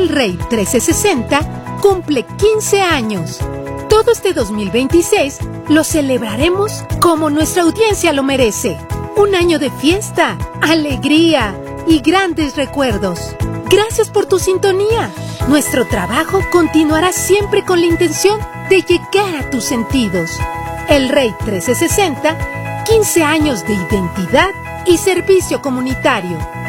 El Rey 1360 cumple 15 años. Todo este 2026 lo celebraremos como nuestra audiencia lo merece. Un año de fiesta, alegría y grandes recuerdos. Gracias por tu sintonía. Nuestro trabajo continuará siempre con la intención de llegar a tus sentidos. El Rey 1360, 15 años de identidad y servicio comunitario.